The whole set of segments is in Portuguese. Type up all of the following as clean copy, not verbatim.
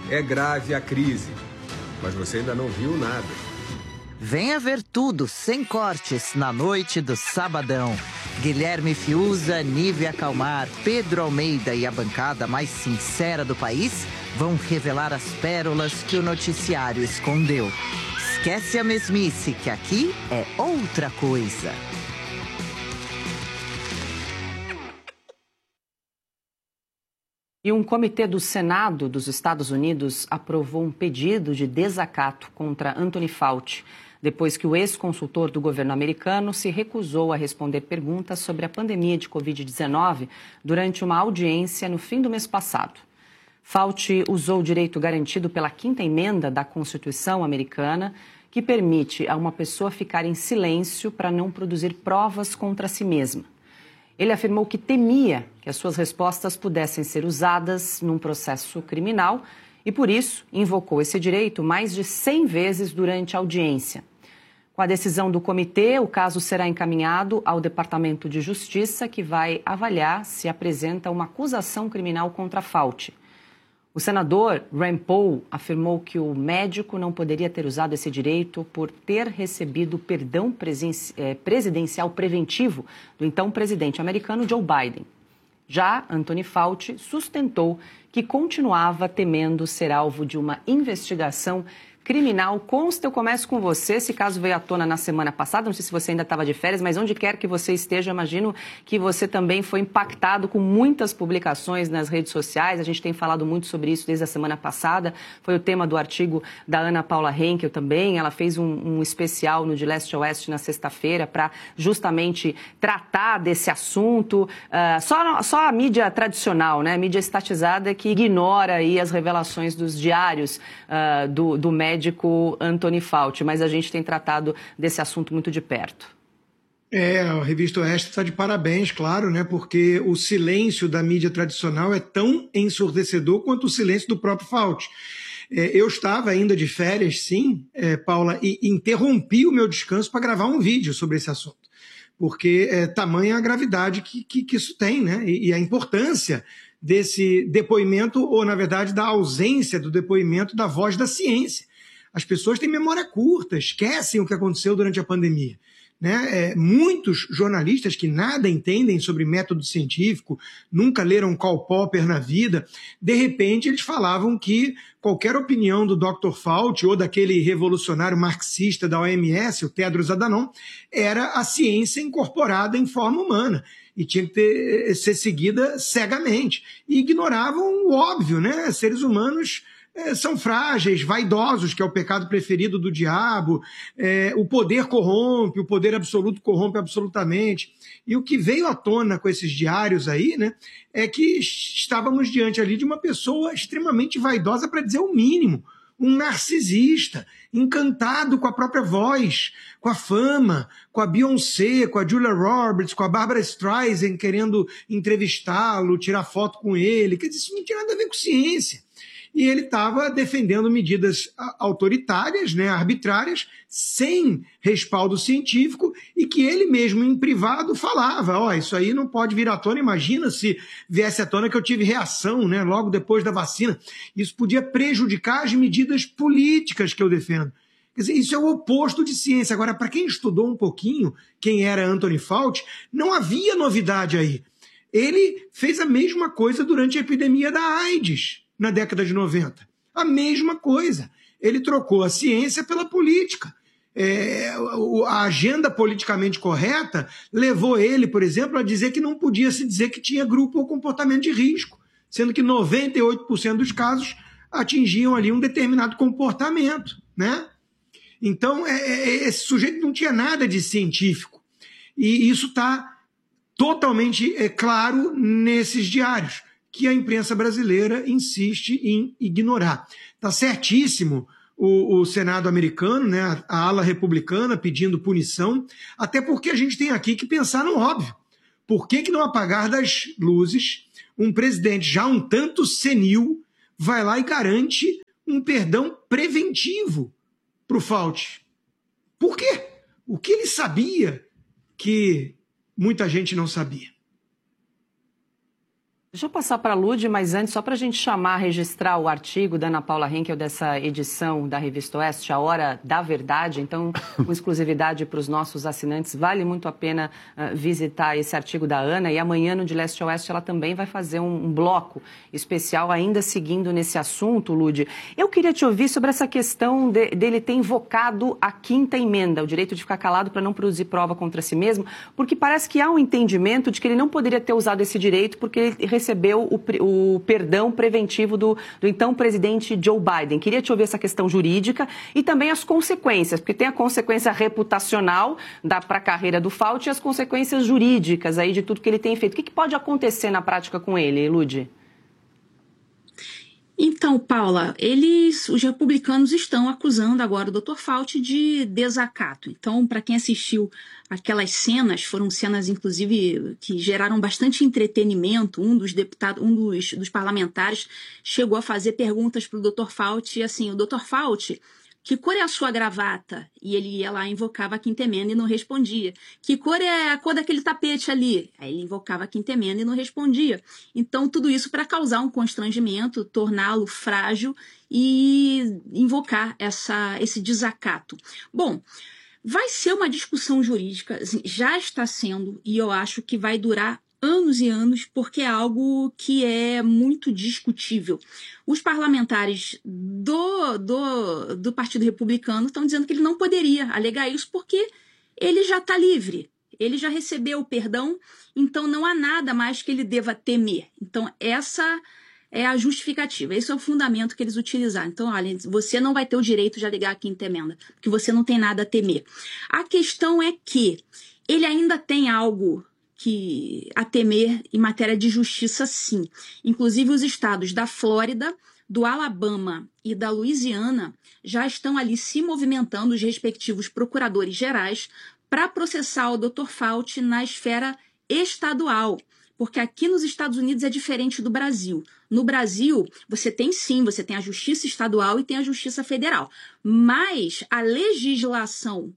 É grave a crise, mas você ainda não viu nada. Venha ver tudo, sem cortes, na noite do Sabadão. Guilherme Fiuza, Nívia Calmar, Pedro Almeida e a bancada mais sincera do país vão revelar as pérolas que o noticiário escondeu. Esquece a mesmice, que aqui é outra coisa. E um comitê do Senado dos Estados Unidos aprovou um pedido de desacato contra Anthony Fauci, depois que o ex-consultor do governo americano se recusou a responder perguntas sobre a pandemia de Covid-19 durante uma audiência no fim do mês passado. Fauci usou o direito garantido pela 5ª emenda da Constituição americana, que permite a uma pessoa ficar em silêncio para não produzir provas contra si mesma. Ele afirmou que temia que as suas respostas pudessem ser usadas num processo criminal e, por isso, invocou esse direito mais de 100 vezes durante a audiência. Com a decisão do comitê, o caso será encaminhado ao Departamento de Justiça, que vai avaliar se apresenta uma acusação criminal contra Fauci. O senador Rand Paul afirmou que o médico não poderia ter usado esse direito por ter recebido perdão presidencial preventivo do então presidente americano Joe Biden. Já Anthony Fauci sustentou que continuava temendo ser alvo de uma investigação criminal. Consta, eu começo com você. Esse caso veio à tona na semana passada, não sei se você ainda estava de férias, mas onde quer que você esteja, imagino que você também foi impactado com muitas publicações nas redes sociais. A gente tem falado muito sobre isso desde a semana passada. Foi o tema do artigo da Ana Paula Henkel também. Ela fez um especial no De Leste a Oeste na sexta-feira para justamente tratar desse assunto. Só a mídia tradicional, né? A mídia estatizada que ignora aí as revelações dos diários do médico Anthony Fauci, mas a gente tem tratado desse assunto muito de perto. A Revista Oeste está de parabéns, claro, né? Porque o silêncio da mídia tradicional é tão ensurdecedor quanto o silêncio do próprio Fauci. Eu estava ainda de férias, sim, Paula, e interrompi o meu descanso para gravar um vídeo sobre esse assunto. Porque tamanha a gravidade que isso tem, né? E a importância desse depoimento, ou na verdade da ausência do depoimento da voz da ciência. As pessoas têm memória curta, esquecem o que aconteceu durante a pandemia. Né? Muitos jornalistas que nada entendem sobre método científico, nunca leram Karl Popper na vida, de repente eles falavam que qualquer opinião do Dr. Fauci ou daquele revolucionário marxista da OMS, o Tedros Adhanom, era a ciência incorporada em forma humana e tinha que ser seguida cegamente. E ignoravam o óbvio, né? Seres humanos são frágeis, vaidosos, que é o pecado preferido do diabo, o poder corrompe, o poder absoluto corrompe absolutamente. E o que veio à tona com esses diários aí, né, é que estávamos diante ali de uma pessoa extremamente vaidosa, para dizer o mínimo, um narcisista, encantado com a própria voz, com a fama, com a Beyoncé, com a Julia Roberts, com a Barbra Streisand querendo entrevistá-lo, tirar foto com ele. Quer dizer, isso não tinha nada a ver com ciência. E ele estava defendendo medidas autoritárias, né, arbitrárias, sem respaldo científico, e que ele mesmo em privado falava, isso aí não pode vir à tona, imagina se viesse à tona que eu tive reação, né, logo depois da vacina. Isso podia prejudicar as medidas políticas que eu defendo. Quer dizer, isso é o oposto de ciência. Agora, para quem estudou um pouquinho quem era Anthony Fauci, não havia novidade aí. Ele fez a mesma coisa durante a epidemia da AIDS, na década de 90. A mesma coisa. Ele trocou a ciência pela política. A agenda politicamente correta levou ele, por exemplo, a dizer que não podia se dizer que tinha grupo ou comportamento de risco, sendo que 98% dos casos atingiam ali um determinado comportamento, né? Então, esse sujeito não tinha nada de científico. E isso está totalmente claro nesses diários, que a imprensa brasileira insiste em ignorar. Está certíssimo o Senado americano, né, a ala republicana pedindo punição, até porque a gente tem aqui que pensar no óbvio. Por que não apagar das luzes um presidente já um tanto senil vai lá e garante um perdão preventivo para o Fauci? Por quê? O que ele sabia que muita gente não sabia? Deixa eu passar para a Lud, mas antes, só para a gente registrar o artigo da Ana Paula Henkel dessa edição da Revista Oeste, A Hora da Verdade. Então, com exclusividade para os nossos assinantes, vale muito a pena visitar esse artigo da Ana. E amanhã, no De Leste a Oeste, ela também vai fazer um bloco especial, ainda seguindo nesse assunto, Lud. Eu queria te ouvir sobre essa questão dele ter invocado a quinta emenda, o direito de ficar calado para não produzir prova contra si mesmo, porque parece que há um entendimento de que ele não poderia ter usado esse direito porque ele recebeu o perdão preventivo do então presidente Joe Biden. Queria te ouvir essa questão jurídica e também as consequências, porque tem a consequência reputacional para a carreira do Fauci e as consequências jurídicas aí de tudo que ele tem feito. O que pode acontecer na prática com ele, Lud? Então, Paula, os republicanos estão acusando agora o Dr. Fauci de desacato. Então, para quem assistiu aquelas cenas, foram cenas, inclusive, que geraram bastante entretenimento. Um dos dos parlamentares chegou a fazer perguntas para o Dr. Fauci, assim, o Dr. Fauci, que cor é a sua gravata? E ele ia lá, invocava a quinta emenda e não respondia. Que cor é a cor daquele tapete ali? Aí ele invocava a quinta emenda e não respondia. Então, tudo isso para causar um constrangimento, torná-lo frágil e invocar esse desacato. Bom, vai ser uma discussão jurídica, assim, já está sendo, e eu acho que vai durar anos e anos, porque é algo que é muito discutível. Os parlamentares do Partido Republicano estão dizendo que ele não poderia alegar isso porque ele já está livre, ele já recebeu o perdão, então não há nada mais que ele deva temer. Então essa é a justificativa, esse é o fundamento que eles utilizaram. Então, olha, você não vai ter o direito de alegar a quinta emenda, porque você não tem nada a temer. A questão é que ele ainda tem algo a temer em matéria de justiça, sim. Inclusive, os estados da Flórida, do Alabama e da Louisiana já estão ali se movimentando, os respectivos procuradores gerais, para processar o Dr. Fauci na esfera estadual. Porque aqui nos Estados Unidos é diferente do Brasil. No Brasil, você tem a justiça estadual e tem a justiça federal. Mas a legislação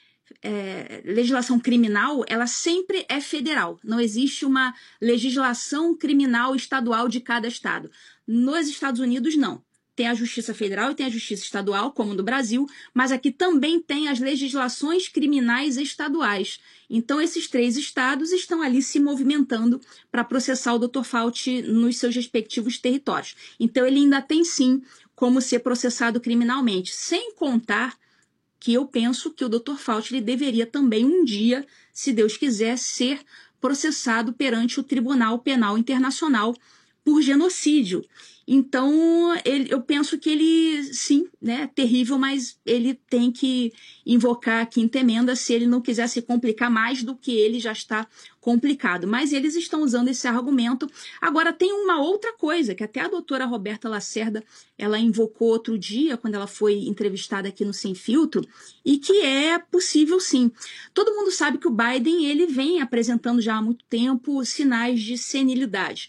criminal, ela sempre é federal. Não existe uma legislação criminal estadual de cada estado. Nos Estados Unidos, não. Tem a justiça federal e tem a justiça estadual, como no Brasil, mas aqui também tem as legislações criminais estaduais. Então, esses 3 estados estão ali se movimentando para processar o Dr. Fauci nos seus respectivos territórios. Então, ele ainda tem, sim, como ser processado criminalmente, sem contar que eu penso que o Dr. Fauci ele deveria também um dia, se Deus quiser, ser processado perante o Tribunal Penal Internacional por genocídio. Então, eu penso que ele, sim, né, terrível, mas ele tem que invocar a quinta emenda se ele não quiser se complicar mais do que ele já está complicado. Mas eles estão usando esse argumento. Agora, tem uma outra coisa, que até a doutora Roberta Lacerda, ela invocou outro dia, quando ela foi entrevistada aqui no Sem Filtro, e que é possível, sim. Todo mundo sabe que o Biden, ele vem apresentando já há muito tempo sinais de senilidade.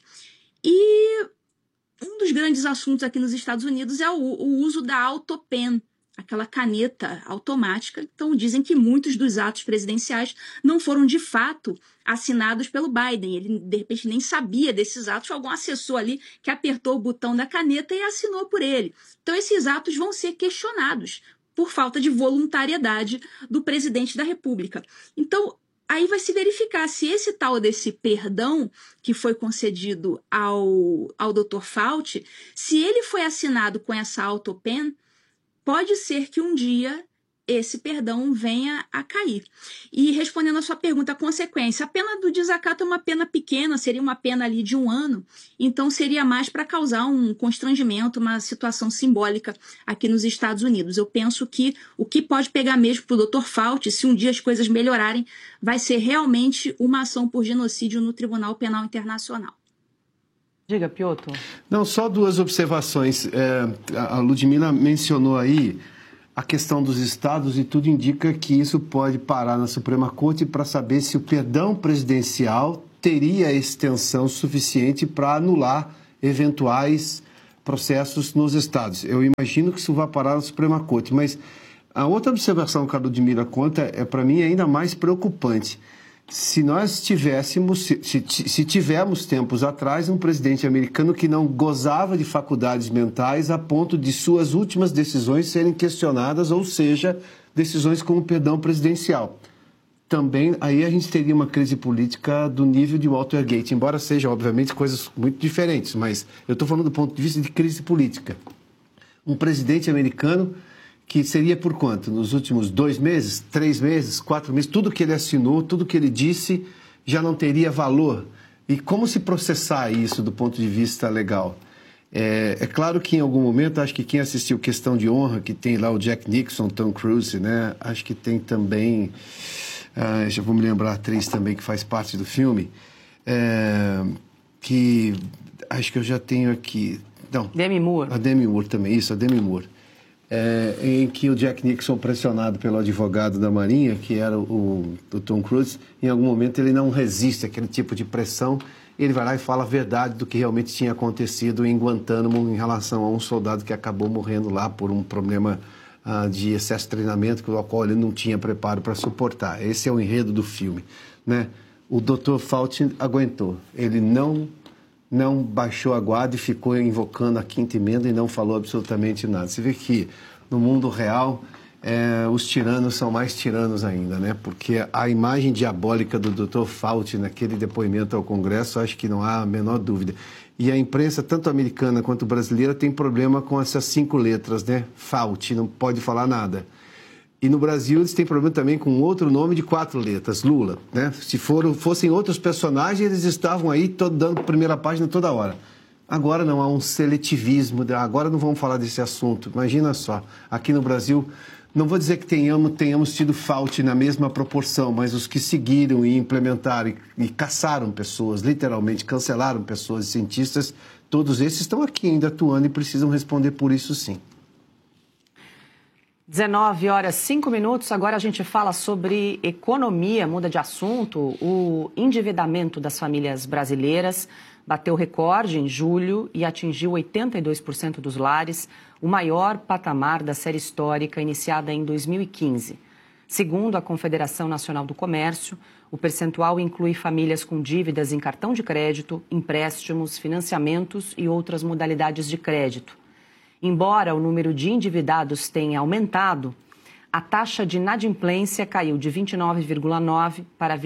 E um dos grandes assuntos aqui nos Estados Unidos é o uso da autopen, aquela caneta automática. Então, dizem que muitos dos atos presidenciais não foram, de fato, assinados pelo Biden. Ele, de repente, nem sabia desses atos. Algum assessor ali que apertou o botão da caneta e assinou por ele. Então, esses atos vão ser questionados por falta de voluntariedade do presidente da República. Então, aí vai se verificar se esse tal desse perdão que foi concedido ao Dr. Fauci, se ele foi assinado com essa autopen, pode ser que um dia esse perdão venha a cair. E respondendo a sua pergunta, a consequência, a pena do desacato é uma pena pequena, seria uma pena ali de 1 ano, então seria mais para causar um constrangimento, uma situação simbólica aqui nos Estados Unidos. Eu penso que o que pode pegar mesmo para o Dr. Fauci, se um dia as coisas melhorarem, vai ser realmente uma ação por genocídio no Tribunal Penal Internacional. Diga, Piotr. Não, só 2 observações. A Ludmila mencionou aí a questão dos estados e tudo indica que isso pode parar na Suprema Corte para saber se o perdão presidencial teria extensão suficiente para anular eventuais processos nos estados. Eu imagino que isso vai parar na Suprema Corte, mas a outra observação que a Ludmila conta para mim é ainda mais preocupante. se nós tivéssemos, se tivermos tempos atrás, um presidente americano que não gozava de faculdades mentais a ponto de suas últimas decisões serem questionadas, ou seja, decisões com o perdão presidencial. Também aí a gente teria uma crise política do nível de Watergate, embora sejam, obviamente, coisas muito diferentes, mas eu estou falando do ponto de vista de crise política. Um presidente americano que seria por quanto? Nos últimos 2 meses, 3 meses, 4 meses, tudo que ele assinou, tudo que ele disse já não teria valor. E como se processar isso do ponto de vista legal? É claro que em algum momento, acho que quem assistiu Questão de Honra, que tem lá o Jack Nixon, Tom Cruise, né? Acho que tem também, já vou me lembrar a atriz também que faz parte do filme, que acho que eu já tenho aqui... Não, Demi Moore. A Demi Moore também, isso, a Demi Moore. Em que o Jack Nixon, pressionado pelo advogado da Marinha, que era o Tom Cruise, em algum momento ele não resiste àquele tipo de pressão, ele vai lá e fala a verdade do que realmente tinha acontecido em Guantánamo em relação a um soldado que acabou morrendo lá por um problema de excesso de treinamento, com o qual ele não tinha preparo para suportar. Esse é o enredo do filme, né? O Dr. Fauci aguentou, ele não baixou a guarda e ficou invocando a quinta emenda e não falou absolutamente nada. Você vê que no mundo real os tiranos são mais tiranos ainda, né? Porque a imagem diabólica do Dr. Fauci naquele depoimento ao Congresso, acho que não há a menor dúvida. E a imprensa, tanto americana quanto brasileira, tem problema com essas 5 letras, né? Fauci, não pode falar nada. E no Brasil eles têm problema também com outro nome de 4 letras, Lula, né? Se fossem outros personagens, eles estavam aí dando primeira página toda hora. Agora não, há um seletivismo, agora não vamos falar desse assunto. Imagina só, aqui no Brasil, não vou dizer que tenhamos tido Fauci na mesma proporção, mas os que seguiram e implementaram e caçaram pessoas, literalmente cancelaram pessoas e cientistas, todos esses estão aqui ainda atuando e precisam responder por isso sim. 19h05. Agora a gente fala sobre economia, muda de assunto. O endividamento das famílias brasileiras bateu recorde em julho e atingiu 82% dos lares, o maior patamar da série histórica iniciada em 2015. Segundo a Confederação Nacional do Comércio, o percentual inclui famílias com dívidas em cartão de crédito, empréstimos, financiamentos e outras modalidades de crédito. Embora o número de endividados tenha aumentado, a taxa de inadimplência caiu de 29,9% para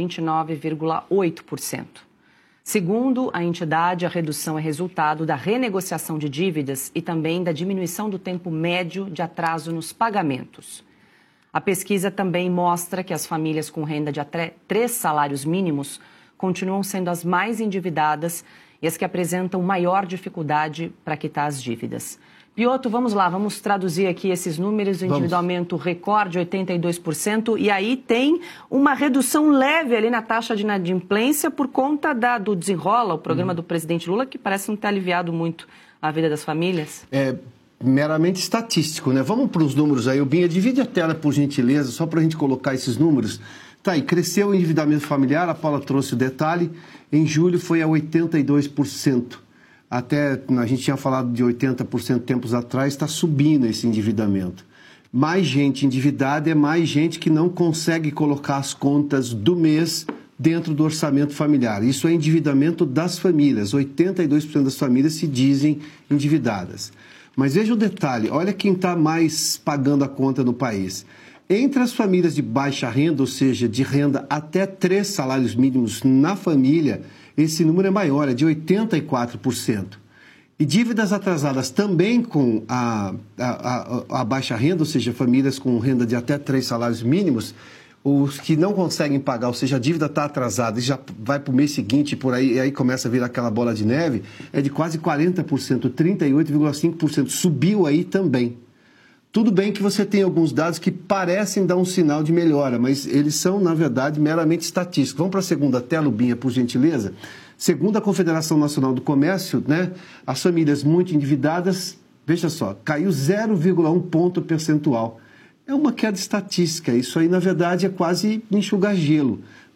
29,8%. Segundo a entidade, a redução é resultado da renegociação de dívidas e também da diminuição do tempo médio de atraso nos pagamentos. A pesquisa também mostra que as famílias com renda de até 3 salários mínimos continuam sendo as mais endividadas e as que apresentam maior dificuldade para quitar as dívidas. Piotr, vamos lá, vamos traduzir aqui esses números. O endividamento recorde, 82%, e aí tem uma redução leve ali na taxa de inadimplência por conta do Desenrola, o programa do presidente Lula, que parece não ter aliviado muito a vida das famílias. É meramente estatístico, né? Vamos para os números aí. O Binha, divide a tela, por gentileza, só para a gente colocar esses números. Tá aí, cresceu o endividamento familiar, a Paula trouxe o detalhe, em julho foi a 82%. Até, a gente tinha falado de 80% tempos atrás, está subindo esse endividamento. Mais gente endividada é mais gente que não consegue colocar as contas do mês dentro do orçamento familiar. Isso é endividamento das famílias. 82% das famílias se dizem endividadas. Mas veja o detalhe, olha quem está mais pagando a conta no país. Entre as famílias de baixa renda, ou seja, de renda até 3 salários mínimos na família, esse número é maior, é de 84%. E dívidas atrasadas também com a baixa renda, ou seja, famílias com renda de até 3 salários mínimos, os que não conseguem pagar, ou seja, a dívida está atrasada e já vai para o mês seguinte, por aí, e aí começa a vir aquela bola de neve, é de quase 40%, 38,5%. Subiu aí também. Tudo bem que você tem alguns dados que parecem dar um sinal de melhora, mas eles são, na verdade, meramente estatísticos. Vamos para a segunda tela, Binha, por gentileza. Segundo a Confederação Nacional do Comércio, né, as famílias muito endividadas, veja só, caiu 0,1 ponto percentual. É uma queda estatística. Isso aí, na verdade, é quase enxugar gelo.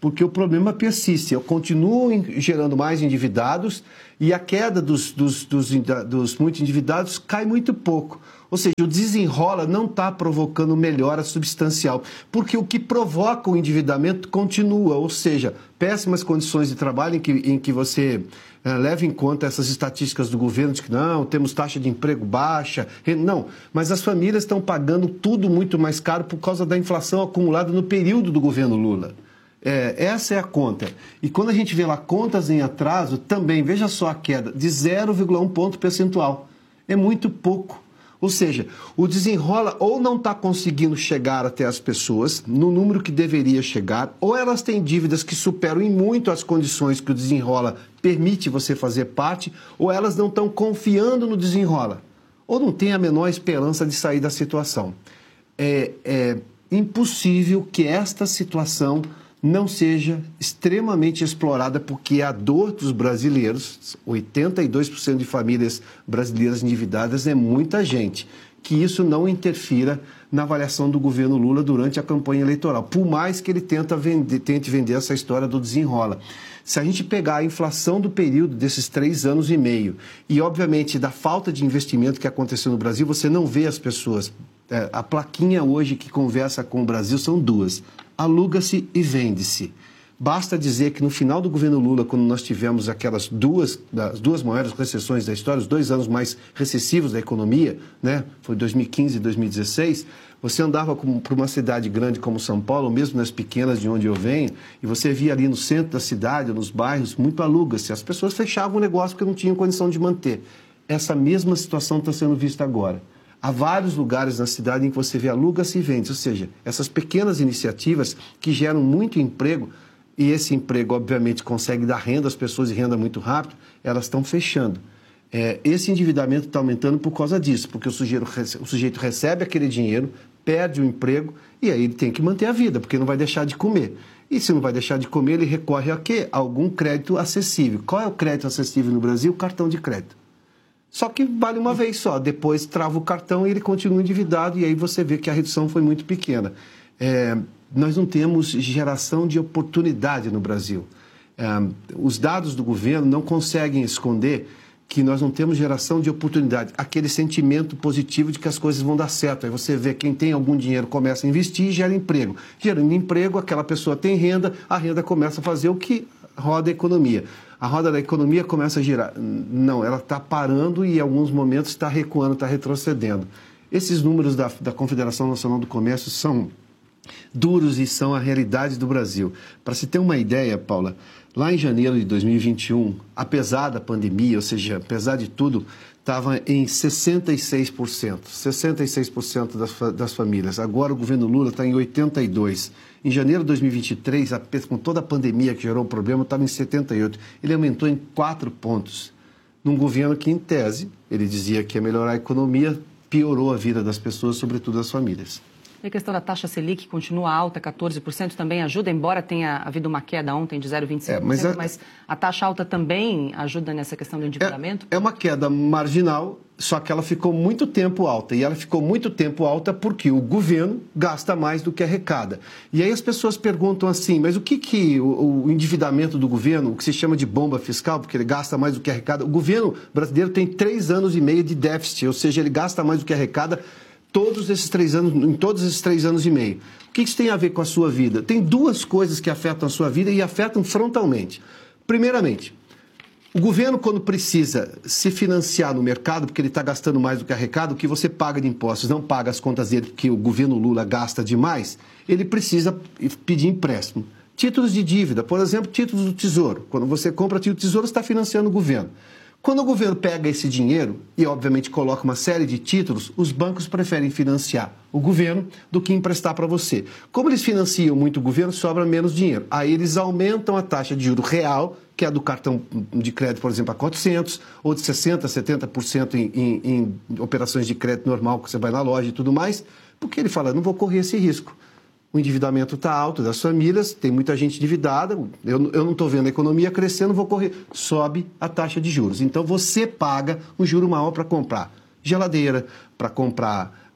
porque o problema persiste. Eu continuo gerando mais endividados e a queda dos muito endividados cai muito pouco. Ou seja, o desenrola não está provocando melhora substancial, porque o que provoca o endividamento continua, ou seja, péssimas condições de trabalho em que você leva em conta essas estatísticas do governo de que não, temos taxa de emprego baixa. Não, mas as famílias estão pagando tudo muito mais caro por causa da inflação acumulada no período do governo Lula. Essa é a conta. E quando a gente vê lá contas em atraso, também, veja só a queda, de 0,1 ponto percentual. É muito pouco. Ou seja, o desenrola ou não está conseguindo chegar até as pessoas no número que deveria chegar, ou elas têm dívidas que superam em muito as condições que o desenrola permite você fazer parte, ou elas não estão confiando no desenrola, ou não têm a menor esperança de sair da situação. É impossível que esta situação não seja extremamente explorada, porque a dor dos brasileiros, 82% de famílias brasileiras endividadas é muita gente, que isso não interfira na avaliação do governo Lula durante a campanha eleitoral, por mais que ele tente vender essa história do desenrola. Se a gente pegar a inflação do período desses 3 anos e meio e, obviamente, da falta de investimento que aconteceu no Brasil, você não vê as pessoas. A plaquinha hoje que conversa com o Brasil são 2. Aluga-se e vende-se. Basta dizer que no final do governo Lula, quando nós tivemos aquelas das duas maiores recessões da história, os 2 anos mais recessivos da economia, né? Foi 2015 e 2016, você andava por uma cidade grande como São Paulo, mesmo nas pequenas de onde eu venho, e você via ali no centro da cidade, nos bairros, muito aluga-se. As pessoas fechavam o negócio porque não tinham condição de manter. Essa mesma situação está sendo vista agora. Há vários lugares na cidade em que você vê aluga-se e vende, ou seja, essas pequenas iniciativas que geram muito emprego, e esse emprego, obviamente, consegue dar renda às pessoas e renda muito rápido, elas estão fechando. Esse endividamento está aumentando por causa disso, porque o sujeito recebe aquele dinheiro, perde o emprego e aí ele tem que manter a vida, porque não vai deixar de comer. E se não vai deixar de comer, ele recorre a quê? A algum crédito acessível. Qual é o crédito acessível no Brasil? O cartão de crédito. Só que vale uma vez só, depois trava o cartão e ele continua endividado e aí você vê que a redução foi muito pequena. Nós não temos geração de oportunidade no Brasil. Os dados do governo não conseguem esconder que nós não temos geração de oportunidade, aquele sentimento positivo de que as coisas vão dar certo. Aí você vê quem tem algum dinheiro começa a investir e gera emprego. Gerando emprego, aquela pessoa tem renda, a renda começa a fazer o que roda a economia. A roda da economia começa a girar. Não, ela está parando e em alguns momentos está recuando, está retrocedendo. Esses números da Confederação Nacional do Comércio são duros e são a realidade do Brasil. Para se ter uma ideia, Paula, lá em janeiro de 2021, apesar da pandemia, ou seja, apesar de tudo, estava em 66%. 66% das famílias. Agora o governo Lula está em 82%. Em janeiro de 2023, com toda a pandemia que gerou o problema, estava em 78%. Ele aumentou em 4 pontos. Num governo que, em tese, ele dizia que ia melhorar a economia, piorou a vida das pessoas, sobretudo das famílias. E a questão da taxa Selic continua alta, 14%, também ajuda, embora tenha havido uma queda ontem de 0,25%, mas a taxa alta também ajuda nessa questão do endividamento? É uma queda marginal, só que ela ficou muito tempo alta. E ela ficou muito tempo alta porque o governo gasta mais do que arrecada. E aí as pessoas perguntam assim, mas o que o endividamento do governo, o que se chama de bomba fiscal, porque ele gasta mais do que arrecada, o governo brasileiro tem 3 anos e meio de déficit, ou seja, ele gasta mais do que arrecada em todos esses 3 anos e meio. O que isso tem a ver com a sua vida? Tem 2 coisas que afetam a sua vida e afetam frontalmente. Primeiramente, o governo, quando precisa se financiar no mercado, porque ele está gastando mais do que arrecada, o que você paga de impostos, não paga as contas dele, porque o governo Lula gasta demais, ele precisa pedir empréstimo. Títulos de dívida, por exemplo, títulos do Tesouro. Quando você compra título do Tesouro, você está financiando o governo. Quando o governo pega esse dinheiro e, obviamente, coloca uma série de títulos, os bancos preferem financiar o governo do que emprestar para você. Como eles financiam muito o governo, sobra menos dinheiro. Aí eles aumentam a taxa de juros real, que é a do cartão de crédito, por exemplo, a 400, ou de 60%, 70% em operações de crédito normal, que você vai na loja e tudo mais, porque ele fala, não vou correr esse risco. O endividamento está alto das famílias, tem muita gente endividada, eu não estou vendo a economia crescendo, vou correr. Sobe a taxa de juros. Então você paga um juro maior para comprar geladeira, para comprar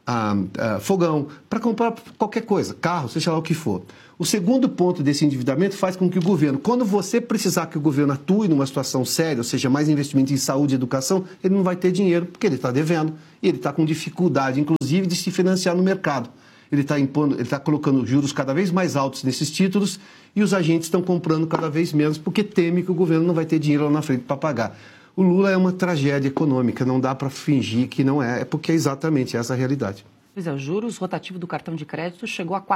fogão, para comprar qualquer coisa, carro, seja lá o que for. O segundo ponto desse endividamento faz com que o governo, quando você precisar que o governo atue numa situação séria, ou seja, mais investimento em saúde e educação, ele não vai ter dinheiro, porque ele está devendo e ele está com dificuldade, inclusive, de se financiar no mercado. Ele está colocando juros cada vez mais altos nesses títulos e os agentes estão comprando cada vez menos porque teme que o governo não vai ter dinheiro lá na frente para pagar. O Lula é uma tragédia econômica, não dá para fingir que não é porque é exatamente essa a realidade. Pois é, o juros rotativo do cartão de crédito chegou a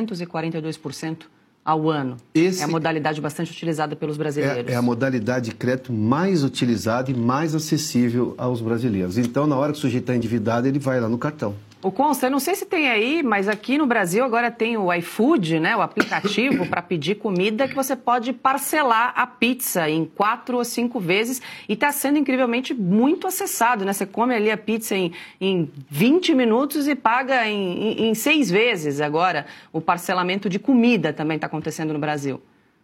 442% ao ano. É a modalidade bastante utilizada pelos brasileiros. É a modalidade de crédito mais utilizada e mais acessível aos brasileiros. Então, na hora que o sujeito está endividado, ele vai lá no cartão. O Consta, eu não sei se tem aí, mas aqui no Brasil agora tem o iFood, né, o aplicativo para pedir comida que você pode parcelar a pizza em 4 ou 5 vezes e está sendo incrivelmente muito acessado, né? Você come ali a pizza em 20 minutos e paga em 6 vezes agora. O parcelamento de comida também está acontecendo no Brasil.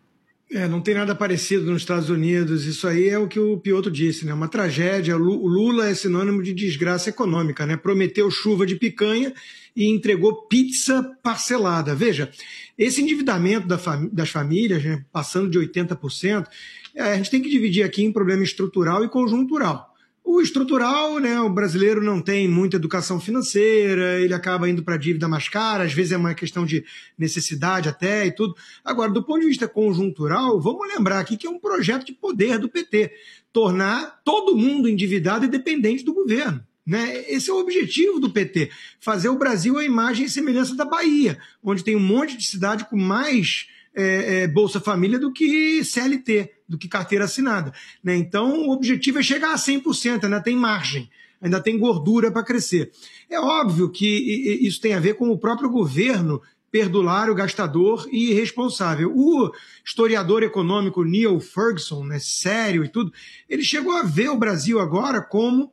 Não tem nada parecido nos Estados Unidos. Isso aí é o que o Piotr disse, né? Uma tragédia. O Lula é sinônimo de desgraça econômica, né? Prometeu chuva de picanha e entregou pizza parcelada. Veja, esse endividamento das famílias, né, passando de 80%, a gente tem que dividir aqui em problema estrutural e conjuntural. O estrutural, né, o brasileiro não tem muita educação financeira, ele acaba indo para a dívida mais cara, às vezes é uma questão de necessidade até e tudo. Agora, do ponto de vista conjuntural, vamos lembrar aqui que é um projeto de poder do PT, tornar todo mundo endividado e dependente do governo. Né? Esse é o objetivo do PT, fazer o Brasil a imagem e semelhança da Bahia, onde tem um monte de cidade com mais Bolsa Família do que CLT, do que carteira assinada. Né? Então, o objetivo é chegar a 100%, ainda tem margem, ainda tem gordura para crescer. É óbvio que isso tem a ver com o próprio governo perdulário, gastador e irresponsável. O historiador econômico Neil Ferguson, né, sério e tudo, ele chegou a ver o Brasil agora como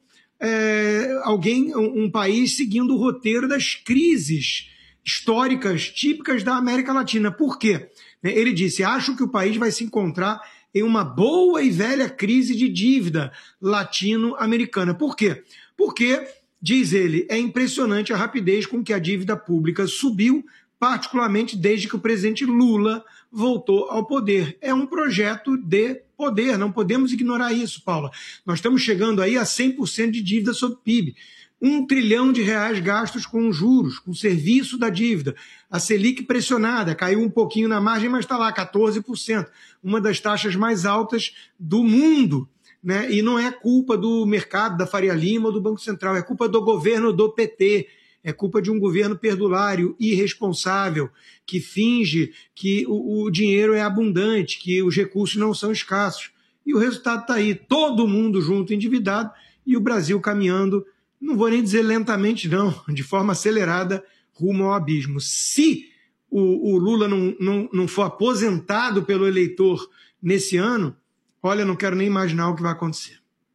um país seguindo o roteiro das crises históricas típicas da América Latina. Por quê? Ele disse, acho que o país vai se encontrar em uma boa e velha crise de dívida latino-americana. Por quê? Porque, diz ele, é impressionante a rapidez com que a dívida pública subiu, particularmente desde que o presidente Lula voltou ao poder. É um projeto de poder, não podemos ignorar isso, Paula. Nós estamos chegando aí a 100% de dívida sobre PIB. R$1 trilhão gastos com juros, com serviço da dívida. A Selic pressionada, caiu um pouquinho na margem, mas está lá, 14%. Uma das taxas mais altas do mundo. Né? E não é culpa do mercado, da Faria Lima ou do Banco Central, é culpa do governo do PT. É culpa de um governo perdulário, irresponsável, que finge que o dinheiro é abundante, que os recursos não são escassos. E o resultado está aí, todo mundo junto endividado e o Brasil caminhando, não vou nem dizer lentamente não, de forma acelerada rumo ao abismo. Se o Lula não for aposentado pelo eleitor nesse ano, olha, não quero nem imaginar o que vai acontecer.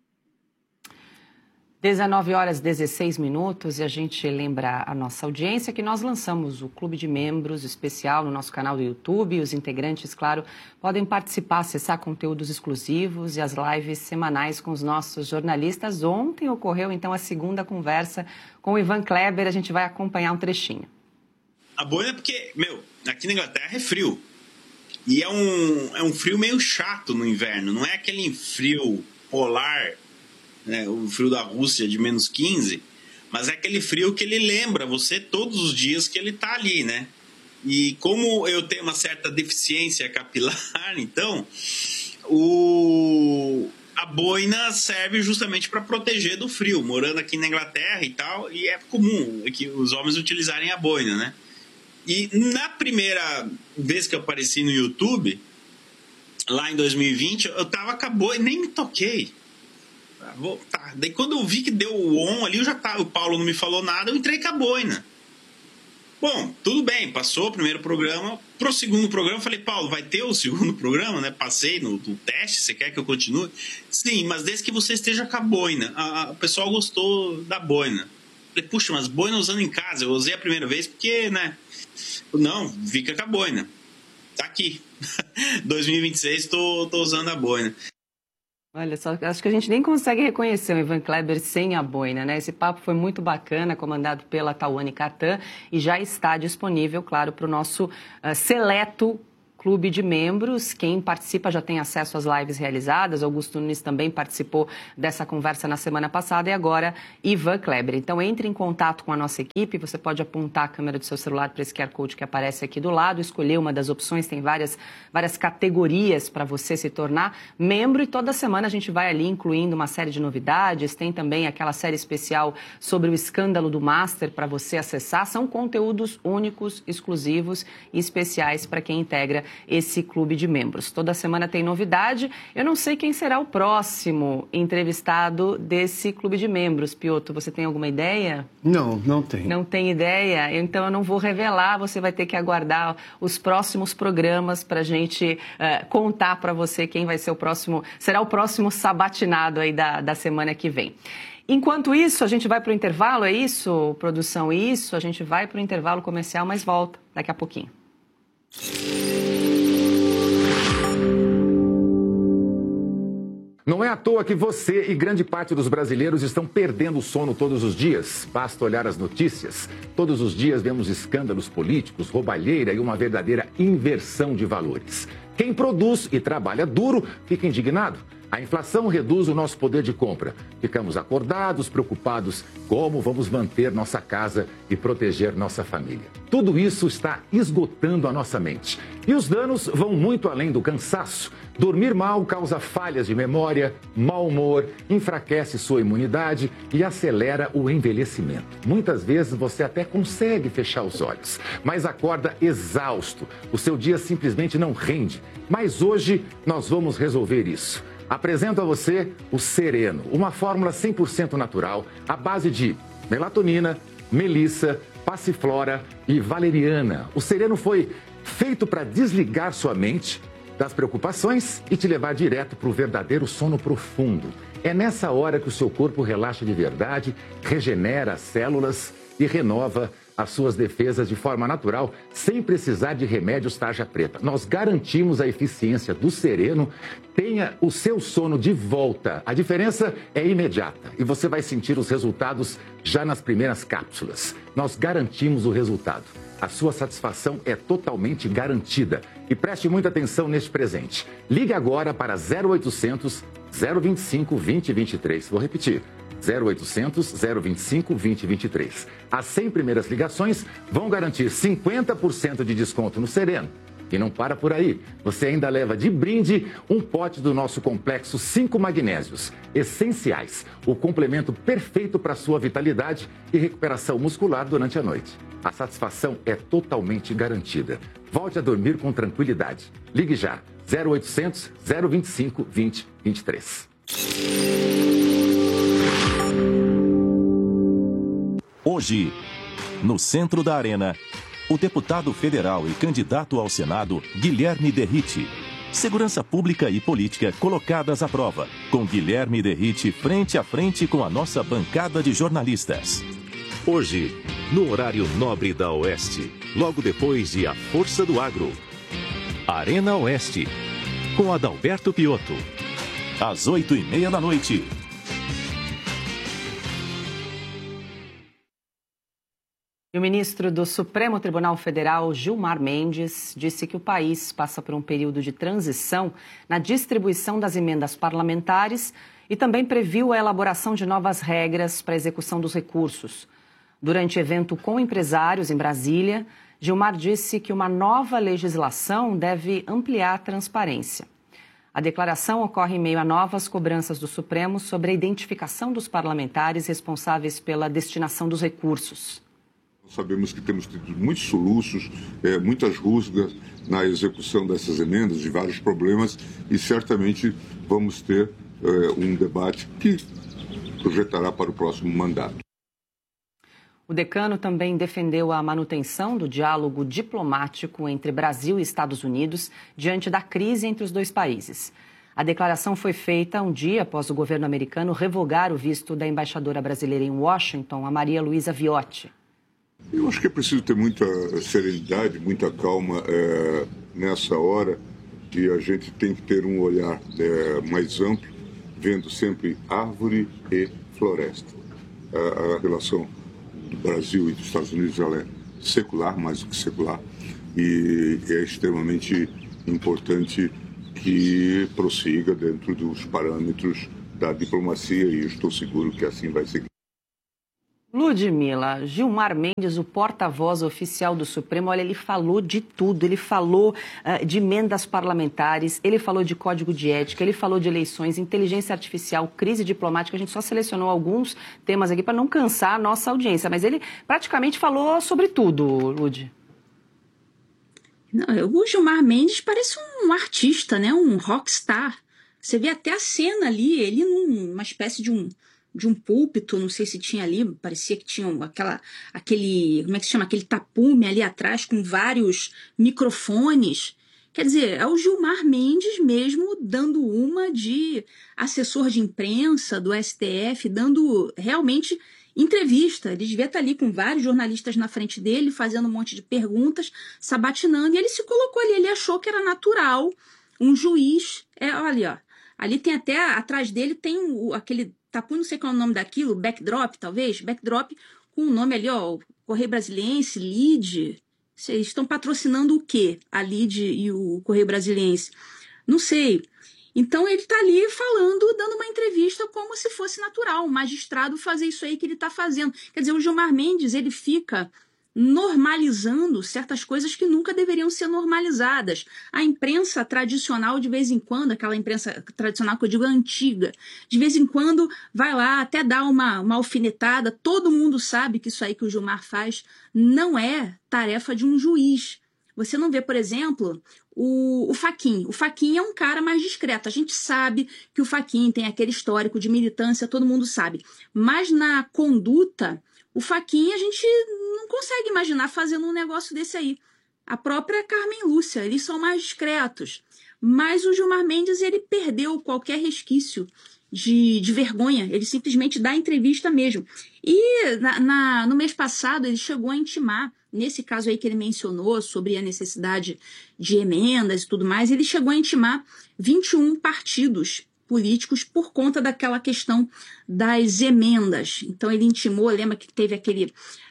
19h16 e a gente lembra a nossa audiência que nós lançamos o Clube de Membros especial no nosso canal do YouTube. Os integrantes, claro, podem participar, acessar conteúdos exclusivos e as lives semanais com os nossos jornalistas. Ontem ocorreu, então, a segunda conversa com o Ivan Kleber. A gente vai acompanhar um trechinho. A boina é porque, aqui na Inglaterra é frio. E é um frio meio chato no inverno. Não é aquele frio polar, né, o frio da Rússia de menos 15, mas é aquele frio que ele lembra você todos os dias que ele está ali, né? E como eu tenho uma certa deficiência capilar, então, a boina serve justamente para proteger do frio. Morando aqui na Inglaterra e tal, e é comum que os homens utilizarem a boina, né? E na primeira vez que eu apareci no YouTube, lá em 2020, eu tava com a boina e nem me toquei. Daí quando eu vi que deu o on ali, o Paulo não me falou nada, eu entrei com a boina. Bom, tudo bem, passou o primeiro programa. Pro segundo programa, eu falei, Paulo, vai ter o segundo programa, né? Passei no teste, você quer que eu continue? Sim, mas desde que você esteja com a boina. O pessoal gostou da boina. Falei, puxa, mas boina usando em casa. Eu usei a primeira vez porque, né? Não, fica com a boina. Tá aqui. 2026, tô usando a boina. Olha só, acho que a gente nem consegue reconhecer o Ivan Kleber sem a boina, né? Esse papo foi muito bacana, comandado pela Tawane Catan, e já está disponível, claro, para o nosso seleto clube de membros. Quem participa já tem acesso às lives realizadas. Augusto Nunes também participou dessa conversa na semana passada e agora Ivan Kleber. Então entre em contato com a nossa equipe, você pode apontar a câmera do seu celular para esse QR Code que aparece aqui do lado, escolher uma das opções, tem várias categorias para você se tornar membro e toda semana a gente vai ali incluindo uma série de novidades, tem também aquela série especial sobre o escândalo do Master para você acessar, são conteúdos únicos, exclusivos e especiais para quem integra esse clube de membros. Toda semana tem novidade. Eu não sei quem será o próximo entrevistado desse clube de membros. Piotr, você tem alguma ideia? Não tenho. Não tem ideia? Então eu não vou revelar, você vai ter que aguardar os próximos programas para a gente contar para você quem vai ser será o próximo sabatinado aí da semana que vem. Enquanto isso, a gente vai para o intervalo, é isso, produção? Isso, a gente vai para o intervalo comercial, mas volta daqui a pouquinho. Não é à toa que você e grande parte dos brasileiros estão perdendo o sono todos os dias. Basta olhar as notícias. Todos os dias vemos escândalos políticos, roubalheira e uma verdadeira inversão de valores. Quem produz e trabalha duro fica indignado. A inflação reduz o nosso poder de compra. Ficamos acordados, preocupados como vamos manter nossa casa e proteger nossa família. Tudo isso está esgotando a nossa mente. E os danos vão muito além do cansaço. Dormir mal causa falhas de memória, mau humor, enfraquece sua imunidade e acelera o envelhecimento. Muitas vezes você até consegue fechar os olhos, mas acorda exausto. O seu dia simplesmente não rende. Mas hoje nós vamos resolver isso. Apresento a você o Sereno, uma fórmula 100% natural, à base de melatonina, melissa, passiflora e valeriana. O Sereno foi feito para desligar sua mente das preocupações e te levar direto para o verdadeiro sono profundo. É nessa hora que o seu corpo relaxa de verdade, regenera as células e renova as suas defesas de forma natural, sem precisar de remédios tarja preta. Nós garantimos a eficiência do Sereno. Tenha o seu sono de volta. A diferença é imediata e você vai sentir os resultados já nas primeiras cápsulas. Nós garantimos o resultado. A sua satisfação é totalmente garantida. E preste muita atenção neste presente. Ligue agora para 0800 025 2023. Vou repetir. 0800 025 2023. As 100 primeiras ligações vão garantir 50% de desconto no Sereno. E não para por aí. Você ainda leva de brinde um pote do nosso complexo 5 magnésios essenciais. O complemento perfeito para sua vitalidade e recuperação muscular durante a noite. A satisfação é totalmente garantida. Volte a dormir com tranquilidade. Ligue já. 0800 025 2023. Hoje, no centro da arena, o deputado federal e candidato ao Senado, Guilherme Derrite. Segurança pública e política colocadas à prova, com Guilherme Derrite frente a frente com a nossa bancada de jornalistas. Hoje, no horário nobre da Oeste, logo depois de A Força do Agro. Arena Oeste, com Adalberto Piotr. Às 20h30 da noite. E o ministro do Supremo Tribunal Federal, Gilmar Mendes, disse que o país passa por um período de transição na distribuição das emendas parlamentares e também previu a elaboração de novas regras para a execução dos recursos. Durante evento com empresários em Brasília, Gilmar disse que uma nova legislação deve ampliar a transparência. A declaração ocorre em meio a novas cobranças do Supremo sobre a identificação dos parlamentares responsáveis pela destinação dos recursos. Sabemos que temos tido muitos soluços, muitas rusgas na execução dessas emendas, de vários problemas, e certamente vamos ter um debate que projetará para o próximo mandato. O decano também defendeu a manutenção do diálogo diplomático entre Brasil e Estados Unidos diante da crise entre os dois países. A declaração foi feita um dia após o governo americano revogar o visto da embaixadora brasileira em Washington, a Maria Luísa Viotti. Eu acho que é preciso ter muita serenidade, muita calma nessa hora, e a gente tem que ter um olhar mais amplo vendo sempre árvore e floresta. A relação do Brasil e dos Estados Unidos ela é secular, mais do que secular, e é extremamente importante que prossiga dentro dos parâmetros da diplomacia, e eu estou seguro que assim vai seguir. Ludmila, Gilmar Mendes, o porta-voz oficial do Supremo, olha, ele falou de tudo, ele falou de emendas parlamentares, ele falou de código de ética, ele falou de eleições, inteligência artificial, crise diplomática, a gente só selecionou alguns temas aqui para não cansar a nossa audiência, mas ele praticamente falou sobre tudo, Lud. Não, o Gilmar Mendes parece um artista, né? Um rockstar. Você vê até a cena ali, ele numa espécie de um púlpito, não sei se tinha ali, parecia que tinha aquele, como é que se chama? Aquele tapume ali atrás com vários microfones. Quer dizer, é o Gilmar Mendes mesmo dando uma de assessor de imprensa do STF, dando realmente entrevista. Ele devia estar ali com vários jornalistas na frente dele, fazendo um monte de perguntas, sabatinando, e ele se colocou ali, ele achou que era natural um juiz, olha, ó, ali tem até, atrás dele tem aquele tapu, não sei qual é o nome daquilo, backdrop, talvez, backdrop com o nome ali, ó, Correio Brasiliense, Lide. Vocês estão patrocinando o quê? A Lide e o Correio Brasiliense? Não sei. Então ele está ali falando, dando uma entrevista como se fosse natural, um magistrado fazer isso aí que ele está fazendo. Quer dizer, o Gilmar Mendes, ele fica normalizando certas coisas que nunca deveriam ser normalizadas. A imprensa tradicional, de vez em quando, aquela imprensa tradicional que eu digo antiga, de vez em quando vai lá, até dar uma alfinetada. Todo mundo sabe que isso aí que o Gilmar faz não é tarefa de um juiz. Você não vê, por exemplo, o Fachin. O Fachin é um cara mais discreto. A gente sabe que o Fachin tem aquele histórico de militância, todo mundo sabe. Mas na conduta, o Fachin a gente não consegue imaginar fazendo um negócio desse aí. A própria Carmen Lúcia, eles são mais discretos. Mas o Gilmar Mendes, ele perdeu qualquer resquício de vergonha. Ele simplesmente dá entrevista mesmo. E no mês passado, ele chegou a intimar, nesse caso aí que ele mencionou sobre a necessidade de emendas e tudo mais, ele chegou a intimar 21 partidos políticos por conta daquela questão das emendas. Então ele intimou, lembra que teve aquele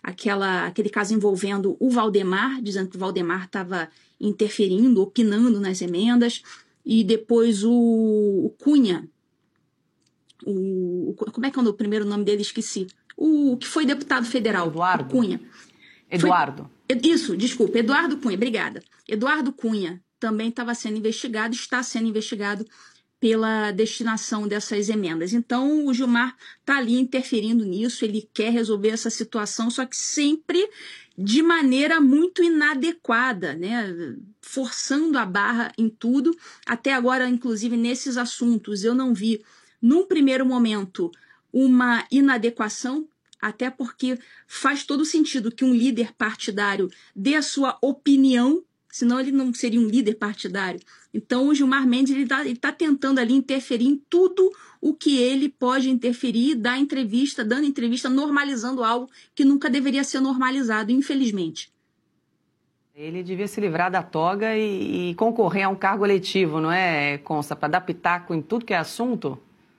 caso envolvendo o Valdemar, dizendo que o Valdemar estava interferindo, opinando nas emendas, e depois o Cunha, como é que é o primeiro nome dele? Esqueci. O que foi deputado federal. Eduardo? Cunha. Eduardo. Isso, desculpa. Eduardo Cunha, obrigada. Eduardo Cunha também estava sendo investigado, está sendo investigado pela destinação dessas emendas. Então, o Gilmar está ali interferindo nisso, ele quer resolver essa situação, só que sempre de maneira muito inadequada, né? Forçando a barra em tudo. Até agora, inclusive, nesses assuntos, eu não vi, num primeiro momento, uma inadequação, até porque faz todo sentido que um líder partidário dê a sua opinião, senão ele não seria um líder partidário. Então, o Gilmar Mendes ele tá tentando ali interferir em tudo o que ele pode interferir, dando entrevista, normalizando algo que nunca deveria ser normalizado, infelizmente. Ele devia se livrar da toga e concorrer a um cargo eletivo, não é, Consta? Para dar pitaco em tudo que é assunto?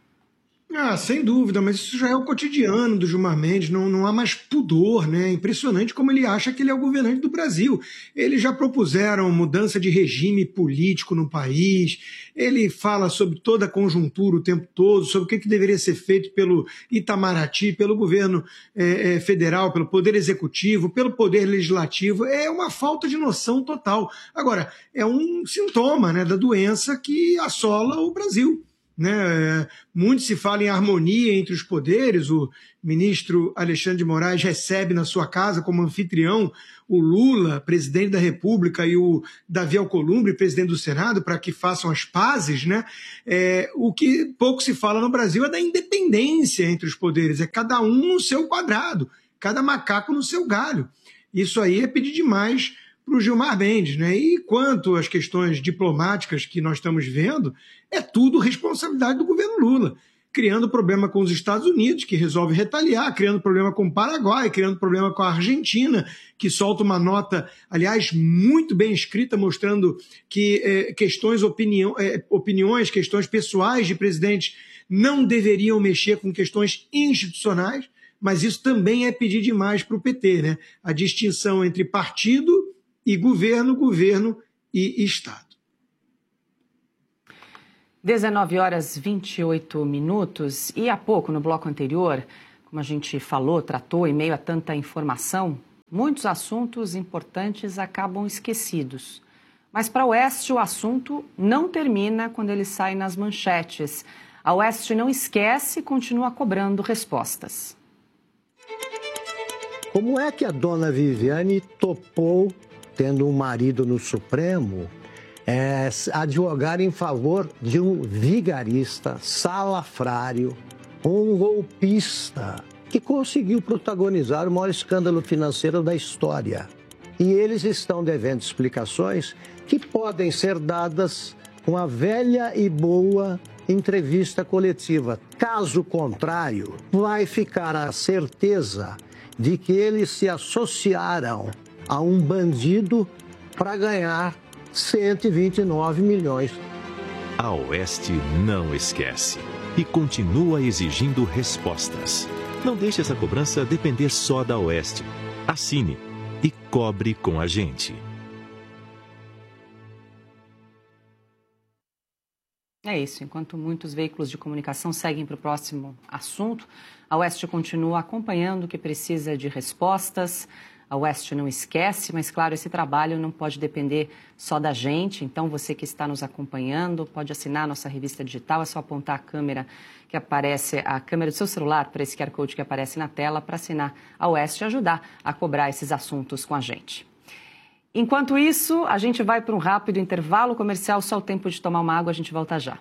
Sem dúvida, mas isso já é o cotidiano do Gilmar Mendes, não há mais pudor, né? Impressionante como ele acha que ele é o governante do Brasil. Eles já propuseram mudança de regime político no país, ele fala sobre toda a conjuntura o tempo todo, sobre o que deveria ser feito pelo Itamaraty, pelo governo federal, pelo poder executivo, pelo poder legislativo. É uma falta de noção total. Agora, é um sintoma, né, da doença que assola o Brasil. Né? Muito se fala em harmonia entre os poderes. O ministro Alexandre de Moraes recebe na sua casa como anfitrião o Lula, presidente da República, e o Davi Alcolumbre, presidente do Senado, para que façam as pazes, né? O que pouco se fala no Brasil é da independência entre os poderes, é cada um no seu quadrado, cada macaco no seu galho. Isso aí é pedir demais para o Gilmar Mendes, né? E quanto às questões diplomáticas que nós estamos vendo, é tudo responsabilidade do governo Lula, criando problema com os Estados Unidos, que resolve retaliar, criando problema com o Paraguai, criando problema com a Argentina, que solta uma nota, aliás, muito bem escrita, mostrando que opiniões, questões pessoais de presidentes não deveriam mexer com questões institucionais, mas isso também é pedir demais para o PT, né? A distinção entre partido e governo, governo e Estado. 19h28. E há pouco, no bloco anterior, como a gente falou, tratou, em meio a tanta informação, muitos assuntos importantes acabam esquecidos. Mas para a Oeste, o assunto não termina quando ele sai nas manchetes. A Oeste não esquece e continua cobrando respostas. Como é que a dona Viviane topou, tendo um marido no Supremo, advogar em favor de um vigarista, salafrário, um golpista, que conseguiu protagonizar o maior escândalo financeiro da história? E eles estão devendo explicações que podem ser dadas com a velha e boa entrevista coletiva. Caso contrário, vai ficar a certeza de que eles se associaram a um bandido para ganhar 129 milhões. A Oeste não esquece e continua exigindo respostas. Não deixe essa cobrança depender só da Oeste. Assine e cobre com a gente. É isso. Enquanto muitos veículos de comunicação seguem para o próximo assunto, a Oeste continua acompanhando o que precisa de respostas. A Oeste não esquece, mas, claro, esse trabalho não pode depender só da gente. Então, você que está nos acompanhando, pode assinar a nossa revista digital. É só apontar a câmera que aparece, a câmera do seu celular para esse QR Code que aparece na tela para assinar a Oeste e ajudar a cobrar esses assuntos com a gente. Enquanto isso, a gente vai para um rápido intervalo comercial. Só o tempo de tomar uma água, a gente volta já.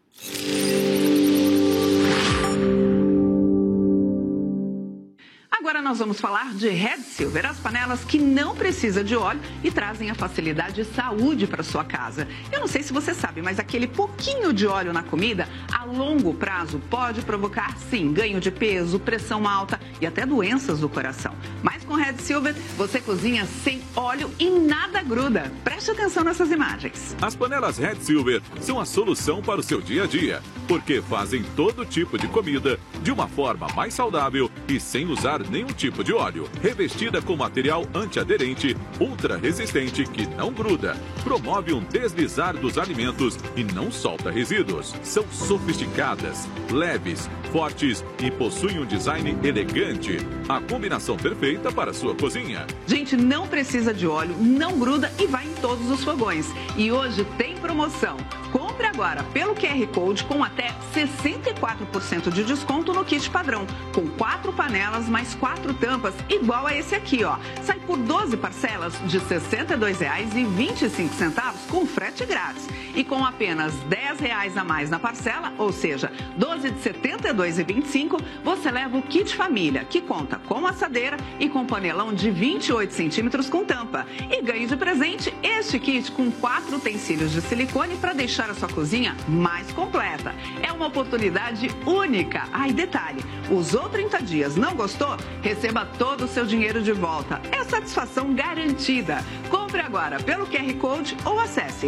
Agora nós vamos falar de Red Silver, as panelas que não precisam de óleo e trazem a facilidade e saúde para sua casa. Eu não sei se você sabe, mas aquele pouquinho de óleo na comida, a longo prazo, pode provocar, sim, ganho de peso, pressão alta e até doenças do coração. Mas com Red Silver, você cozinha sem óleo e nada gruda. Preste atenção nessas imagens. As panelas Red Silver são a solução para o seu dia a dia, porque fazem todo tipo de comida de uma forma mais saudável e sem usar nenhum tipo de óleo. Revestida com material antiaderente, ultra resistente que não gruda, promove um deslizar dos alimentos e não solta resíduos. São sofisticadas, leves, fortes e possuem um design elegante. A combinação perfeita para a sua cozinha. Gente, não precisa de óleo, não gruda e vai em todos os fogões. E hoje tem promoção. Compre agora pelo QR Code com até 64% de desconto no kit padrão, com 4 panelas mais 4 tampas, igual a esse aqui, ó. Sai por 12 parcelas de R$ 62,25 com frete grátis. E com apenas R$ 10 a mais na parcela, ou seja, 12 de R$ 72,25, você leva o kit família, que conta com assadeira e com panelão de 28 centímetros com tampa. E ganhe de presente este kit com 4 utensílios de silicone para deixar a sua cozinha mais completa. É uma oportunidade única. E detalhe, usou 30 dias, não gostou? Receba todo o seu dinheiro de volta. É satisfação garantida. Compre agora pelo QR Code ou acesse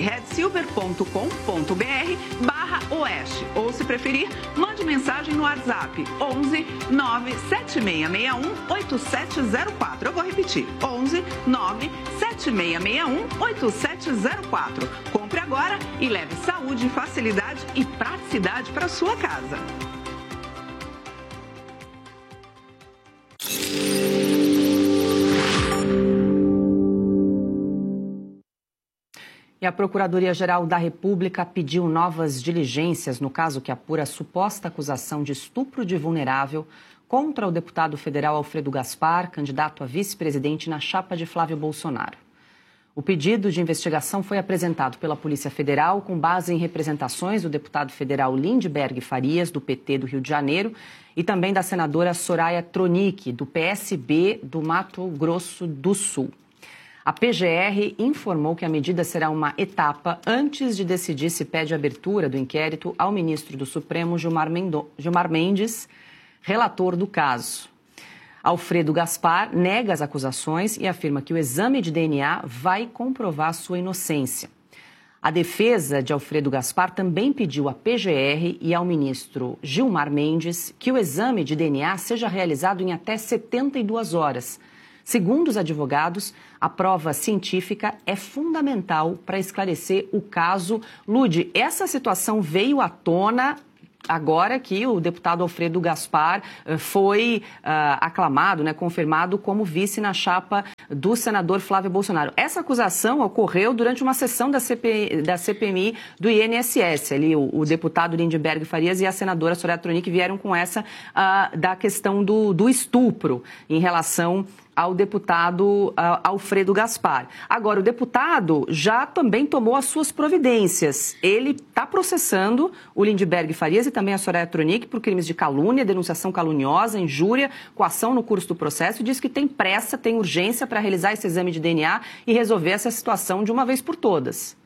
redsilver.com.br/oeste. Ou, se preferir, mande mensagem no WhatsApp 11 97661 8704. Eu vou repetir, 11 97661 8704. Compre agora e leve saúde, facilidade e praticidade para sua casa. E a Procuradoria-Geral da República pediu novas diligências no caso que apura a suposta acusação de estupro de vulnerável contra o deputado federal Alfredo Gaspar, candidato a vice-presidente na chapa de Flávio Bolsonaro. O pedido de investigação foi apresentado pela Polícia Federal com base em representações do deputado federal Lindbergh Farias, do PT do Rio de Janeiro, e também da senadora Soraya Tronic, do PSB do Mato Grosso do Sul. A PGR informou que a medida será uma etapa antes de decidir se pede abertura do inquérito ao ministro do Supremo, Gilmar Mendes, relator do caso. Alfredo Gaspar nega as acusações e afirma que o exame de DNA vai comprovar sua inocência. A defesa de Alfredo Gaspar também pediu à PGR e ao ministro Gilmar Mendes que o exame de DNA seja realizado em até 72 horas. Segundo os advogados, a prova científica é fundamental para esclarecer o caso. Lude, essa situação veio à tona agora que o deputado Alfredo Gaspar foi aclamado, confirmado como vice na chapa do senador Flávio Bolsonaro. Essa acusação ocorreu durante uma sessão da CPMI do INSS. Ali, o deputado Lindbergh Farias e a senadora Soraya Tronic vieram com essa da questão do estupro em relação ao deputado Alfredo Gaspar. Agora, o deputado já também tomou as suas providências. Ele está processando o Lindbergh Farias e também a Soraya Tronic por crimes de calúnia, denunciação caluniosa, injúria, coação no curso do processo e diz que tem pressa, tem urgência para realizar esse exame de DNA e resolver essa situação de uma vez por todas.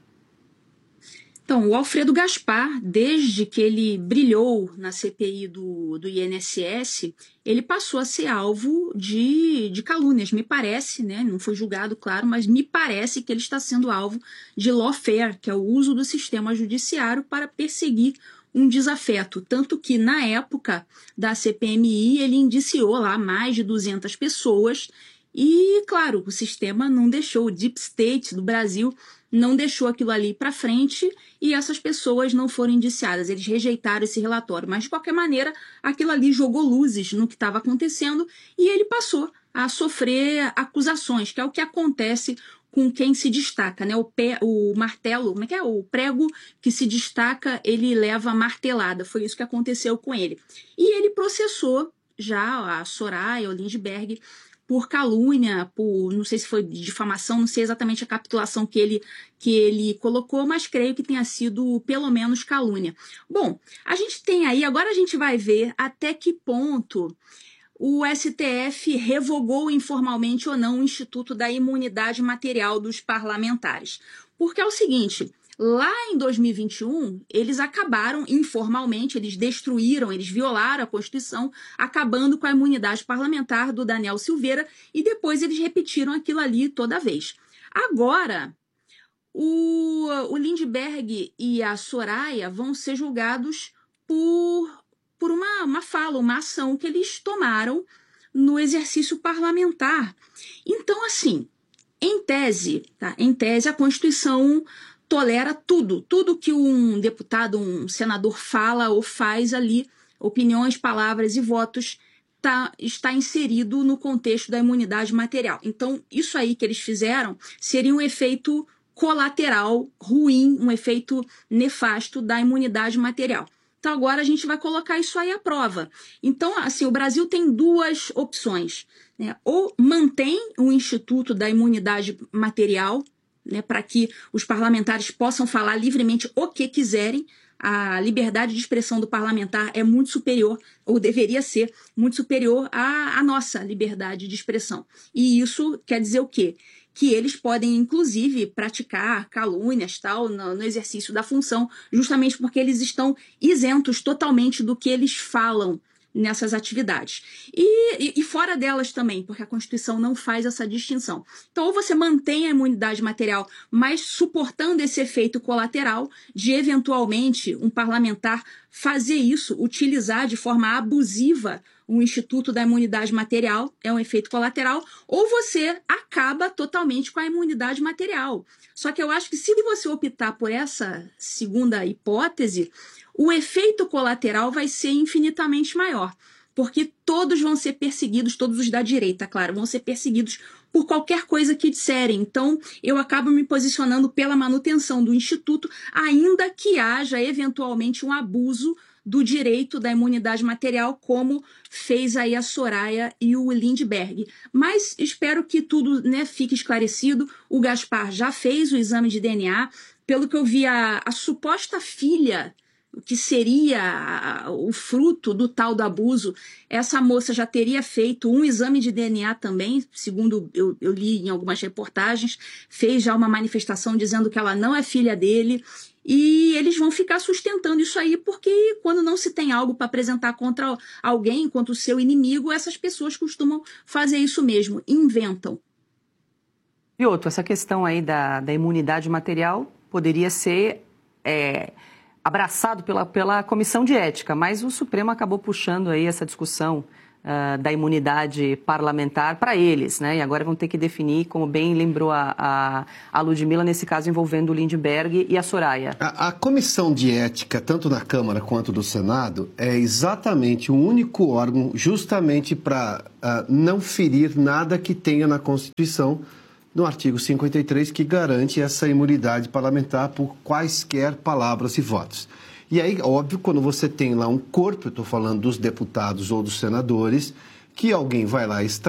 Então, o Alfredo Gaspar, desde que ele brilhou na CPI do INSS, ele passou a ser alvo de calúnias, me parece, não foi julgado, claro, mas me parece que ele está sendo alvo de lawfare, que é o uso do sistema judiciário para perseguir um desafeto. Tanto que, na época da CPMI, ele indiciou lá mais de 200 pessoas e, claro, o sistema não deixou, o Deep State do Brasil não deixou aquilo ali para frente e essas pessoas não foram indiciadas. Eles rejeitaram esse relatório. Mas, de qualquer maneira, aquilo ali jogou luzes no que estava acontecendo e ele passou a sofrer acusações, que é o que acontece com quem se destaca, o martelo, como é que é? O prego que se destaca, ele leva a martelada. Foi isso que aconteceu com ele. E ele processou já a Soraya, o Lindbergh, por calúnia, por, não sei se foi difamação, não sei exatamente a capitulação que ele colocou, mas creio que tenha sido pelo menos calúnia. Bom, a gente tem aí, agora a gente vai ver até que ponto o STF revogou informalmente ou não o Instituto da Imunidade Material dos Parlamentares. Porque é o seguinte, lá em 2021, eles acabaram informalmente, eles destruíram, eles violaram a Constituição, acabando com a imunidade parlamentar do Daniel Silveira e depois eles repetiram aquilo ali toda vez. Agora, o Lindbergh e a Soraya vão ser julgados por uma fala, uma ação que eles tomaram no exercício parlamentar. Então, assim, em tese, a Constituição tolera tudo que um deputado, um senador fala ou faz ali, opiniões, palavras e votos, está inserido no contexto da imunidade material. Então, isso aí que eles fizeram seria um efeito colateral ruim, um efeito nefasto da imunidade material. Então, agora a gente vai colocar isso aí à prova. Então, assim, o Brasil tem duas opções, ou mantém o Instituto da Imunidade Material, para que os parlamentares possam falar livremente o que quiserem. A liberdade de expressão do parlamentar é muito superior, ou deveria ser muito superior à nossa liberdade de expressão. E isso quer dizer o quê? Que eles podem, inclusive, praticar calúnias no exercício da função, justamente porque eles estão isentos totalmente do que eles falam nessas atividades. E fora delas também, porque a Constituição não faz essa distinção. Então, ou você mantém a imunidade material, mas suportando esse efeito colateral de, eventualmente, um parlamentar fazer isso, utilizar de forma abusiva o Instituto da Imunidade Material, é um efeito colateral, ou você acaba totalmente com a imunidade material. Só que eu acho que se você optar por essa segunda hipótese, o efeito colateral vai ser infinitamente maior, porque todos vão ser perseguidos, todos os da direita, claro, vão ser perseguidos por qualquer coisa que disserem. Então, eu acabo me posicionando pela manutenção do Instituto, ainda que haja, eventualmente, um abuso do direito da imunidade material, como fez aí a Soraya e o Lindbergh. Mas espero que tudo fique esclarecido. O Gaspar já fez o exame de DNA. Pelo que eu vi, a suposta filha, que seria o fruto do tal do abuso, essa moça já teria feito um exame de DNA também, segundo eu li em algumas reportagens, fez já uma manifestação dizendo que ela não é filha dele, e eles vão ficar sustentando isso aí, porque quando não se tem algo para apresentar contra alguém, contra o seu inimigo, essas pessoas costumam fazer isso mesmo, inventam. E outro, essa questão aí da imunidade material poderia ser abraçado pela Comissão de Ética, mas o Supremo acabou puxando aí essa discussão da imunidade parlamentar para eles, né? E agora vão ter que definir, como bem lembrou a Ludmila, nesse caso envolvendo o Lindbergh e a Soraya. A Comissão de Ética, tanto na Câmara quanto do Senado, é exatamente o único órgão justamente para não ferir nada que tenha na Constituição, no artigo 53, que garante essa imunidade parlamentar por quaisquer palavras e votos. E aí, óbvio, quando você tem lá um corpo, eu estou falando dos deputados ou dos senadores, que alguém vai lá